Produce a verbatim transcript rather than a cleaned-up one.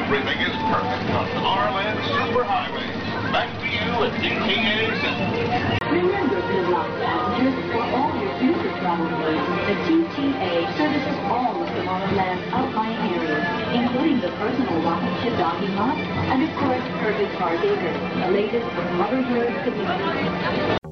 Everything is perfect on R-Land Superhighway. Back to you at D T A Center. Remember, Bidlock passengers, for all your future travel needs, the T T A services all of the R-Land outlying areas, including the personal rocket ship docking lot, and of course, Purvis Park Acres, the latest for Mother Bird community.